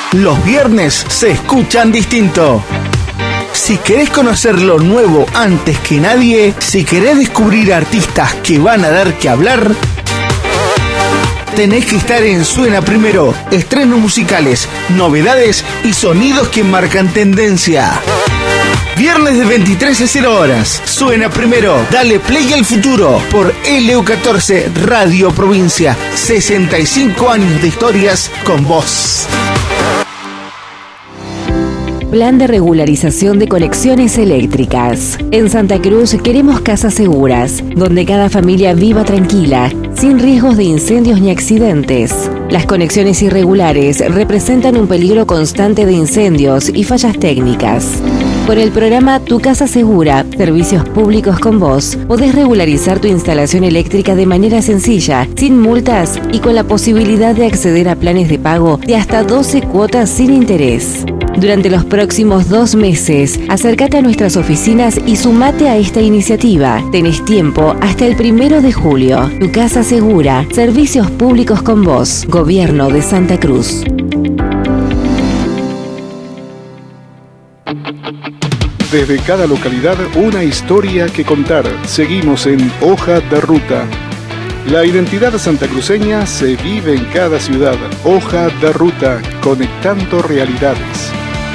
Los viernes se escuchan distinto. Si querés conocer lo nuevo antes que nadie, si querés descubrir artistas que van a dar que hablar, tenés que estar en Suena Primero. Estrenos musicales, novedades y sonidos que marcan tendencia. Viernes de 23 a 0 horas. Suena Primero. Dale play al futuro por LU14 Radio Provincia. 65 años de historias con vos. Plan de regularización de conexiones eléctricas. En Santa Cruz queremos casas seguras, donde cada familia viva tranquila, sin riesgos de incendios ni accidentes. Las conexiones irregulares representan un peligro constante de incendios y fallas técnicas. Con el programa Tu Casa Segura, Servicios Públicos con Vos, podés regularizar tu instalación eléctrica de manera sencilla, sin multas y con la posibilidad de acceder a planes de pago de hasta 12 cuotas sin interés. Durante los próximos 2 meses, acércate a nuestras oficinas y sumate a esta iniciativa. Tenés tiempo hasta el 1 de julio. Tu Casa Segura, Servicios Públicos con Vos, Gobierno de Santa Cruz. Desde cada localidad, una historia que contar. Seguimos en Hoja de Ruta. La identidad santacruceña se vive en cada ciudad. Hoja de Ruta, conectando realidades.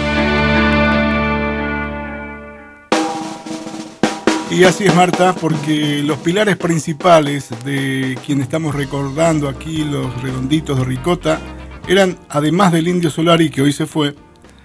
Y así es, Marta, porque los pilares principales de quien estamos recordando aquí, los Redonditos de Ricota, eran, además del Indio Solari, que hoy se fue,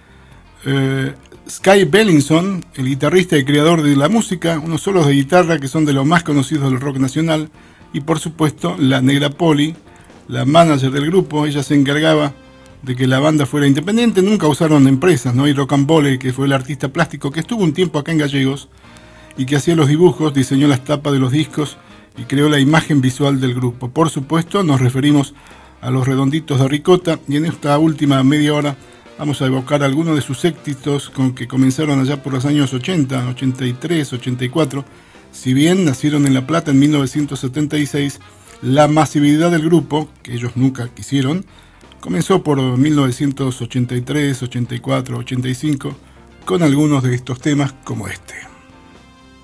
Sky Bellinson, el guitarrista y creador de la música, unos solos de guitarra que son de los más conocidos del rock nacional, y por supuesto la Negra Poli, la manager del grupo. Ella se encargaba de que la banda fuera independiente, nunca usaron empresas, ¿no? Y Rocambole, que fue el artista plástico que estuvo un tiempo acá en Gallegos y que hacía los dibujos, diseñó las tapas de los discos y creó la imagen visual del grupo. Por supuesto nos referimos a los Redonditos de Ricota, y en esta última media hora vamos a evocar algunos de sus éxitos con que comenzaron allá por los años 80, 83, 84. Si bien nacieron en La Plata en 1976, la masividad del grupo, que ellos nunca quisieron, comenzó por 1983, 84, 85, con algunos de estos temas como este.